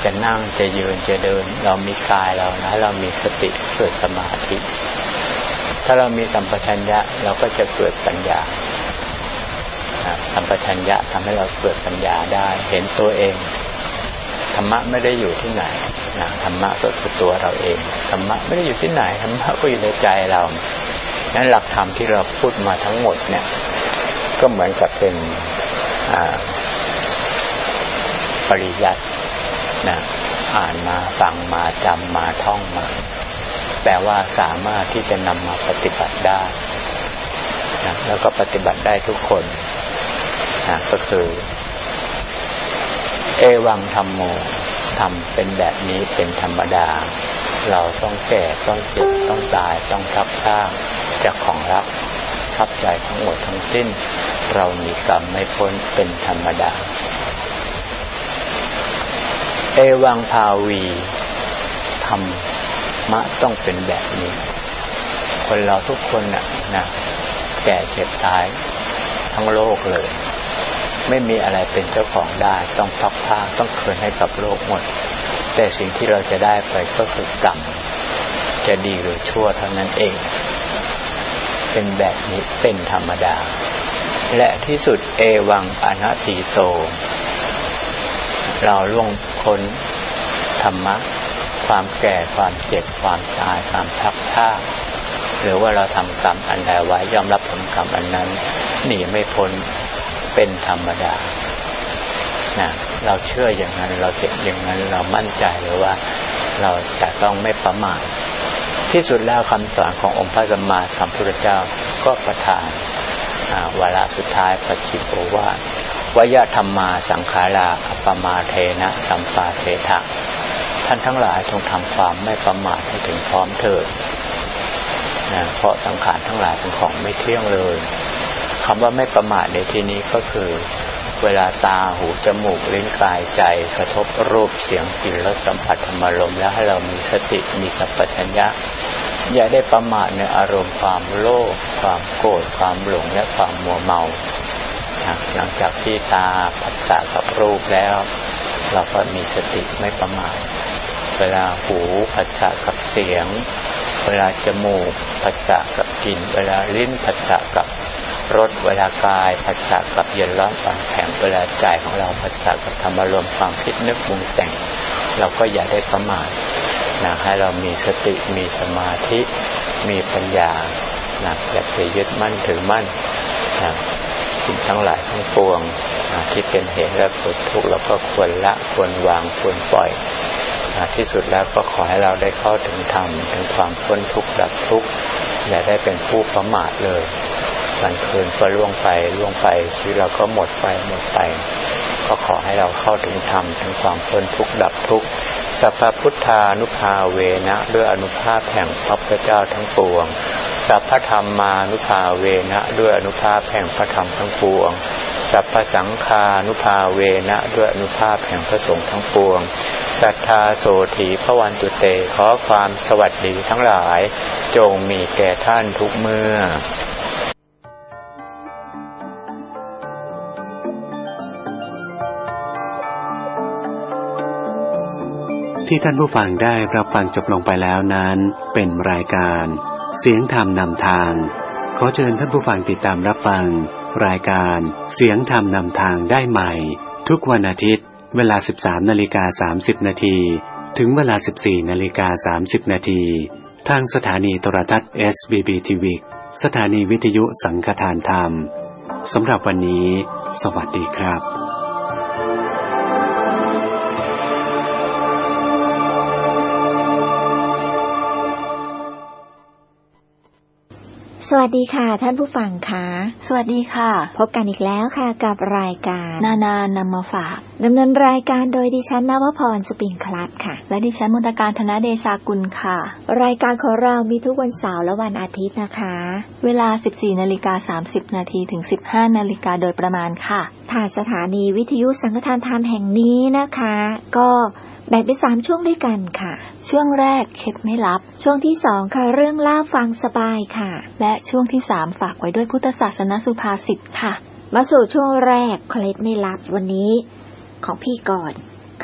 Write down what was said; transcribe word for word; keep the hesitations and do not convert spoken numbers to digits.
จะนั่งจะยืนจะเดินเรามีกายเรานะเรามีสติเกิดสมาธิถ้าเรามีสัมปชัญญะเราก็จะเกิดปัญญาสัมปชัญญะทำให้เราเกิดปัญญาได้เห็นตัวเองธรรมะไม่ได้อยู่ที่ไหนนะธรรมะก็คือตัวเราเองธรรมะไม่ได้อยู่ที่ไหนธรรมะก็อยู่ในใจเรานั้นหลักธรรมที่เราพูดมาทั้งหมดเนี่ยก็เหมือนกับเป็นปริยัตินะอ่านมาฟังมาจำมาท่องมาแปลว่าสามารถที่จะนำมาปฏิบัติได้นะแล้วก็ปฏิบัติได้ทุกคนนะก็คือเอวังธัมโมทำเป็นแบบนี้เป็นธรรมดาเราต้องแก่ต้องเจ็บต้องตายต้องพลัดพรากจากของรักทับใจทั้งหมดทั้งสิ้นเรามีกรรมไม่พ้นเป็นธรรมดาเอวังภาวีธรรมะต้องเป็นแบบนี้คนเราทุกคนน่ะนะแก่เจ็บตายทั้งโลกเลยไม่มีอะไรเป็นเจ้าของได้ต้องพักผ้าต้องคืนให้กับโลกหมดแต่สิ่งที่เราจะได้ไปก็คือกรรมจะดีหรือชั่วเท่านั้นเองเป็นแบบนี้เป็นธรรมดาและที่สุดเอวังอนัตติโตเราล่วงพ้นธรรมะความแก่ความเจ็บความตายความพักผ้าหรือว่าเราทำกรรมอันใดไว้ยอมรับผลกรรมอันนั้นหนีไม่พ้นเป็นธรรมดานะเราเชื่ออย่างนั้นเราเห็นอย่างนั้นเรามั่นใจเลยว่าเราจะต้องไม่ประมาทที่สุดแล้วคำสอนขององค์พระสัมมาสัมพุทธเจ้าก็ประทานวาระสุดท้ายปัจฉิมโอวาทวยธรรมาสังขาราอัปปมาเทนะสัมปาเทถะท่านทั้งหลายจงทำความไม่ประมาทให้ถึงพร้อมเถิดนะเพราะสังขารทั้งหลายเป็นของไม่เที่ยงเลยคำว่าไม่ประมาทในที่นี้ก็คือเวลาตาหูจมูกลิ้นกายใจกระทบรูปเสียงกลิ่นรสสัมผัสธรรมารมณ์แล้วให้เรามีสติมีสัมปชัญญะอย่าได้ประมาทในอารมณ์ความโลภความโกรธความหลงและความมัวเมาหลังจากที่ตาผัสสะกับรูปแล้วเราก็มีสติไม่ประมาทเวลาหูผัสสะกับเสียงเวลาจมูกผัสสะกับกลิ่นเวลาลิ้นผัสสะกับรสเวลากายผัสสะกับเย็นร้อนอ่อนแข็งเวลาใจของเราผัสสะกับธรรมารมณ์ความคิดนึกปรุงแต่งเราก็อย่าได้ประมาทนะให้เรามีสติมีสมาธิมีปัญญานะอย่าไปยึดมั่นถือมั่นนะสิ่งทั้งหลายทั้งปวงนะที่เป็นเหตุและผลทุกข์เราก็ควรละควรวางควรปล่อยนะที่สุดแล้วก็ขอให้เราได้เข้าถึงธรรมถึงความพ้นทุกข์ดับทุกข์อย่าได้เป็นผู้ประมาทเลยวันคืนก็ล่วงไปล่วงไปชีวิตเราก็หมดไปหมดไปก็ขอให้เราเข้าถึงธรรมถึงความพ้นทุกข์ดับทุกข์สัพพพุทธานุภาเวนะด้วยอนุภาพแห่งพระพุทธเจ้าทั้งปวงสัพพธรรมานุภาเวนะด้วยอนุภาพแห่งพระธรรมทั้งปวงสัพพสังฆานุภาเวนะด้วยอนุภาพแห่งพระสงฆ์ทั้งปวงสัทธาโสถีภวันตุเตขอความสวัสดีทั้งหลายจงมีแก่ท่านทุกเมื่อที่ท่านผู้ฟังได้รับฟังจบลงไปแล้วนั้นเป็นรายการเสียงธรรมนำทางขอเชิญท่านผู้ฟังติดตามรับฟังรายการเสียงธรรมนำทางได้ใหม่ทุกวันอาทิตย์เวลา สิบสามนาฬิกาสามสิบนาทีถึงเวลา สิบสี่นาฬิกาสามสิบนาทีทางสถานีโทรทัศน์ เอส บี บี ที วี สถานีวิทยุสังฆทานธรรมสำหรับวันนี้สวัสดีครับสวัสดีค่ะท่านผู้ฟังค่ะสวัสดีค่ะพบกันอีกแล้วค่ะกับรายการนานานำมาฝากดำเนินรายการโดยดิฉันนวพรสุปิงคลัดค่ะและดิฉันมนตการธนเดชากุลค่ะรายการของเรามีทุกวันเสาร์และวันอาทิตย์นะคะเวลา สิบสี่นาฬิกาสามสิบนาทีถึง สิบห้านาฬิกาโดยประมาณค่ะทางสถานีวิทยุสังฆทานธรรมแห่งนี้นะคะก็แบ่งเป็นสามช่วงด้วยกันค่ะช่วงแรกเคล็ดไม่ลับช่วงที่สองค่ะเรื่องเล่าฟังสบายค่ะและช่วงที่สามฝากไว้ด้วยพุทธศาสนสุภาษิตค่ะมาสู่ช่วงแรกเคล็ดไม่ลับวันนี้ของพี่ก่อน